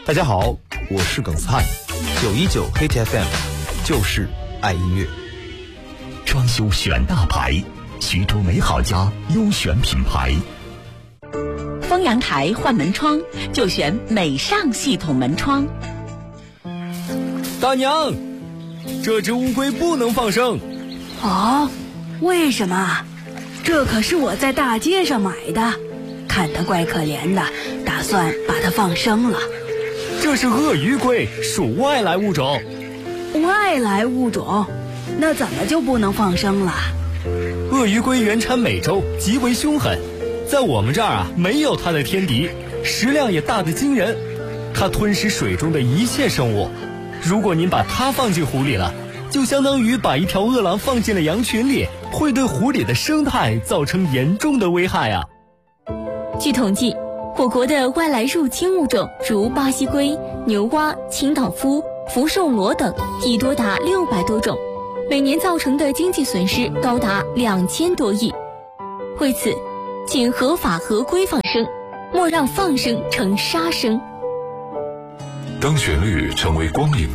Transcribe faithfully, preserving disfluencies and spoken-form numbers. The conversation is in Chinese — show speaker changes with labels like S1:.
S1: 大家好，我是耿灿，九一九 Hit F M 就是爱音乐。
S2: 装修选大牌，徐州美好家优选品牌。
S3: 丰阳台换门窗就选美尚系统门窗。
S4: 大娘，这只乌龟不能放生。
S5: 哦，为什么？这可是我在大街上买的，看它怪可怜的，打算把它放生了。
S4: 这是鳄鱼龟，属外来物种。
S5: 外来物种？那怎么就不能放生了？
S4: 鳄鱼龟原产美洲，极为凶狠，在我们这儿啊，没有它的天敌，食量也大得惊人。它吞食水中的一切生物，如果您把它放进湖里了，就相当于把一条饿狼放进了羊群里，会对湖里的生态造成严重的危害啊。
S6: 据统计，我国的外来入侵物种如巴西龟、牛蛙、清道夫、福寿螺等已多达六百多种，每年造成的经济损失高达两千多亿。为此，请合法合规放生，莫让放生成杀生。
S7: 当旋律成为光影